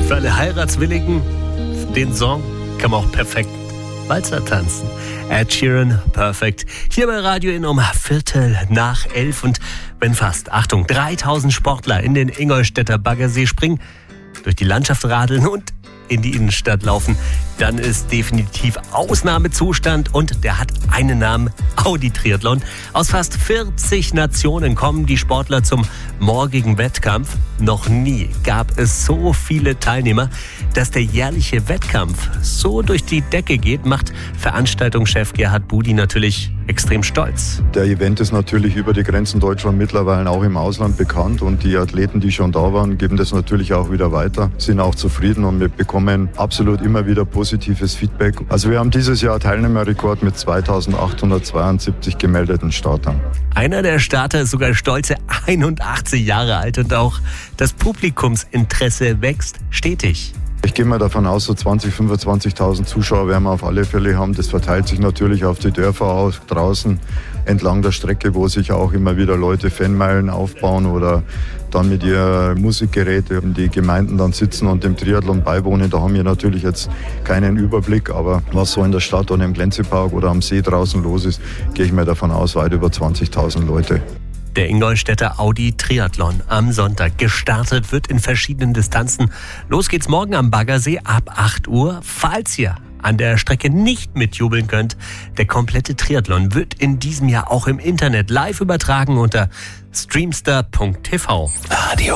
Für alle Heiratswilligen, den Song kann man auch perfekt Walzer tanzen. Ed Sheeran, Perfect. Hier bei Radio In um 11:15. Und wenn fast, Achtung, 3000 Sportler in den Ingolstädter Baggersee springen, durch die Landschaft radeln und in die Innenstadt laufen, dann ist definitiv Ausnahmezustand und der hat einen Namen, Audi Triathlon. Aus fast 40 Nationen kommen die Sportler zum morgigen Wettkampf. Noch nie gab es so viele Teilnehmer. Dass der jährliche Wettkampf so durch die Decke geht, macht Veranstaltungschef Gerhard Budi natürlich extrem stolz. Der Event ist natürlich über die Grenzen Deutschland mittlerweile auch im Ausland bekannt und die Athleten, die schon da waren, geben das natürlich auch wieder weiter, sind auch zufrieden und wir bekommen absolut immer wieder positives Feedback. Also wir haben dieses Jahr Teilnehmerrekord mit 2872 gemeldeten Startern. Einer der Starter ist sogar stolze 81 Jahre alt und auch das Publikumsinteresse wächst stetig. Ich gehe mal davon aus, so 20.000, 25.000 Zuschauer werden wir auf alle Fälle haben. Das verteilt sich natürlich auf die Dörfer auch draußen entlang der Strecke, wo sich auch immer wieder Leute Fanmeilen aufbauen oder dann mit ihren Musikgeräten in die Gemeinden dann sitzen und dem Triathlon beiwohnen. Da haben wir natürlich jetzt keinen Überblick, aber was so in der Stadt oder im Glänzepark oder am See draußen los ist, gehe ich mal davon aus, weit über 20.000 Leute. Der Ingolstädter Audi Triathlon am Sonntag. Gestartet wird in verschiedenen Distanzen. Los geht's morgen am Baggersee ab 8 Uhr. Falls ihr an der Strecke nicht mitjubeln könnt, der komplette Triathlon wird in diesem Jahr auch im Internet live übertragen unter streamster.tv. Radio